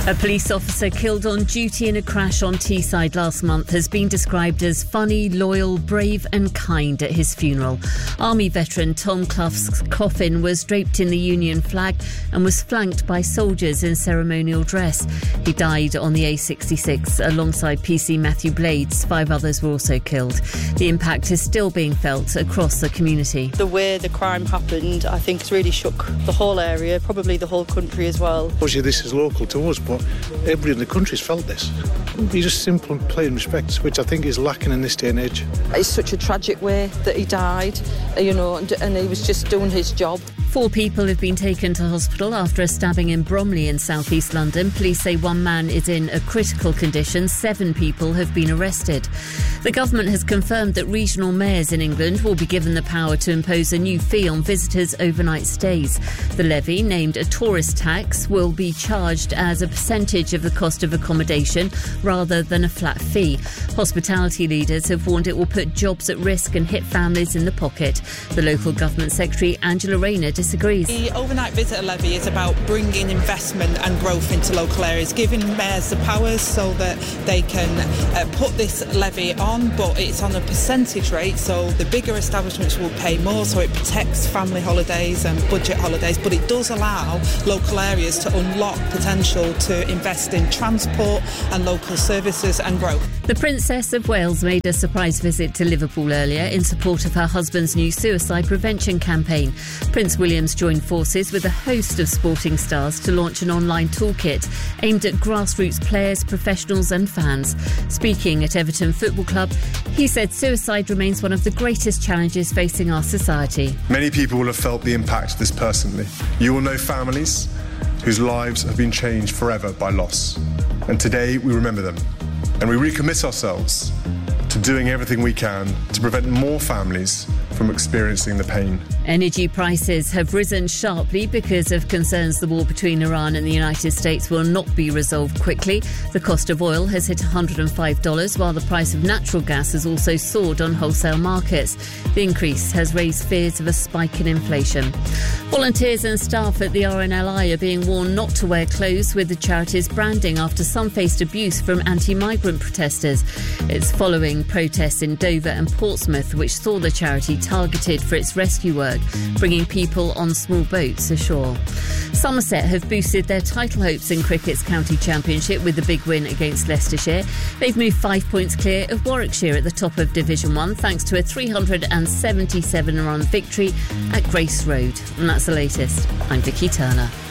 A police officer killed on duty in a crash on Teesside last month has been described as funny, loyal, brave and kind at his funeral. Army veteran Tom Clough's coffin was draped in the Union flag and was flanked by soldiers in ceremonial dress. He died on the A66 alongside PC Matthew Blades. 5 others were also killed. The impact is still being felt across the community. The way the crime happened, I think, has really shook the whole area, probably the whole country as well. Obviously this is local to us, but everybody in the country's felt this. Be just simple and plain respect, which I think is lacking in this day and age. It's such a tragic way that he died, and he was just doing his job. 4 people have been taken to hospital after a stabbing in Bromley in South East London. Police say 1 man is in a critical condition. 7 people have been arrested. The government has confirmed that regional mayors in England will be given the power to impose a new fee on visitors' overnight stays. The levy, named a tourist tax, will be charged as a percentage of the cost of accommodation rather than a flat fee. Hospitality leaders have warned it will put jobs at risk and hit families in the pocket. The local government secretary, Angela Rayner, disagrees. The overnight visitor levy is about bringing investment and growth into local areas, giving mayors the powers so that they can put this levy on, but it's on a percentage rate, so the bigger establishments will pay more, so it protects family holidays and budget holidays, but it does allow local areas to unlock potential to invest in transport and local services and growth. The Princess of Wales made a surprise visit to Liverpool earlier in support of her husband's new suicide prevention campaign. Prince William's joined forces with a host of sporting stars to launch an online toolkit aimed at grassroots players, professionals and fans. Speaking at Everton Football Club, he said suicide remains one of the greatest challenges facing our society. Many people will have felt the impact of this personally. You will know families whose lives have been changed forever by loss. And today we remember them. And we recommit ourselves to doing everything we can to prevent more families from experiencing the pain. Energy prices have risen sharply because of concerns the war between Iran and the United States will not be resolved quickly. The cost of oil has hit $105, while the price of natural gas has also soared on wholesale markets. The increase has raised fears of a spike in inflation. Volunteers and staff at the RNLI are being warned not to wear clothes with the charity's branding after some faced abuse from anti-migrant protesters. It's following protests in Dover and Portsmouth, which saw the charity targeted for its rescue work, bringing people on small boats ashore. Somerset have boosted their title hopes in cricket's county championship with the big win against Leicestershire. They've moved 5 points clear of Warwickshire at the top of Division 1 thanks to a 377-run victory at Grace Road. And that's the latest. I'm Vicky Turner.